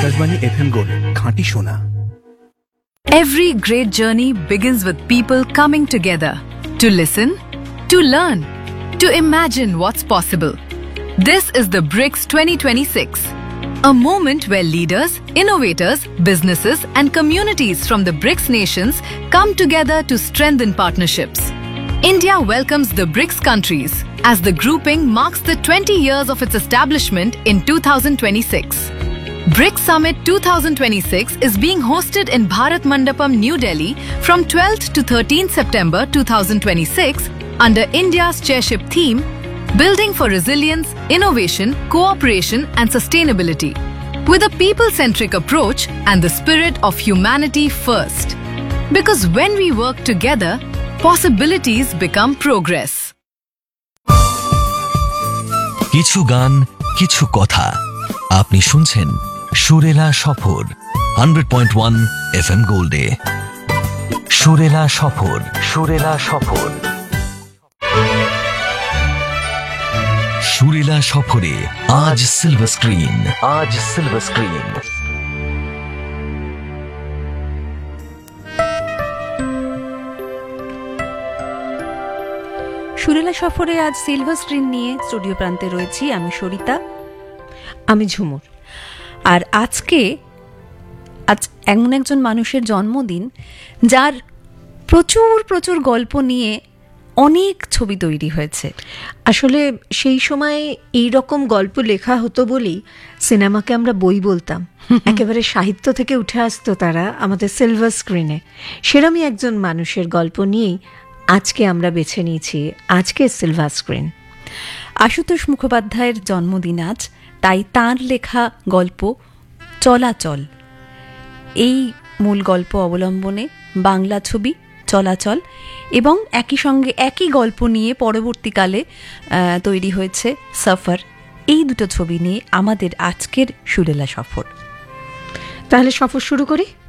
Akashvani FM gold, খাঁটি সোনা। Every great journey begins with people coming together to listen, to learn, to imagine what's possible. This is the BRICS 2026, a moment where leaders, innovators, businesses and communities from the BRICS nations come together to strengthen partnerships. India welcomes the BRICS countries as the grouping marks the 20 years of its establishment in 2026. BRICS Summit 2026 is being hosted in Bharat Mandapam, New Delhi from 12th to 13th September 2026 under India's chairship theme, Building for Resilience, Innovation, Cooperation and Sustainability, with a people-centric approach and the spirit of humanity first. Because when we work together, possibilities become progress. কিছু গান, কিছু কথা। আপনি শুনছেন সুরেলা সফর 100.1 FM গোল্ডে। সুরেলা সফর, সুরেলা সফর। সুরেলা সফরে আজ সিলভার স্ক্রিন, আজ সিলভার স্ক্রিন। সুরেলা সফরে আজ সিলভার স্ক্রিন নিয়ে স্টুডিও প্রান্তে রয়েছি আমি সরিতা, আমি ঝুমুর। আর আজ এমন একজন মানুষের জন্মদিন যার প্রচুর প্রচুর গল্প নিয়ে অনেক ছবি তৈরি হয়েছে। আসলে সেই সময় এই রকম গল্প লেখা হতো বলেই সিনেমাকে আমরা বই বলতাম, একেবারে সাহিত্য থেকে উঠে আসতো তারা আমাদের সিলভার স্ক্রিনে। সেরমই একজন মানুষের গল্প নিয়েই আজকে আমরা বেছে নিয়েছি আজকে সিলভার স্ক্রিন। আশুতোষ মুখোপাধ্যায়ের জন্মদিন আজ, তাই তাঁর লেখা গল্প চলাচল, এই মূল গল্প অবলম্বনে বাংলা ছবি চলাচল এবং একই সঙ্গে একই গল্প নিয়ে পরবর্তীকালে তৈরি হয়েছে সফর। এই দুটো ছবি নিয়ে আমাদের আজকের সুরেলা সফর। তাহলে সফর শুরু করি।